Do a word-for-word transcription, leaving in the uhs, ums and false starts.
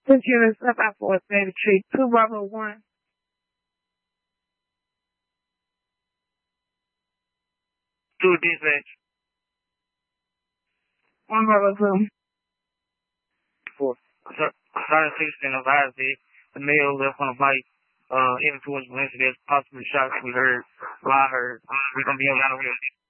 Six units up out for Baby Tree. Two Bravo one. Two dispatch. One Bravo two. Four. Sergeant Sixteen advised that the male left on the bike, uh, heading towards Valencia. There's possibly shots we heard, well, I heard. We're gonna be around the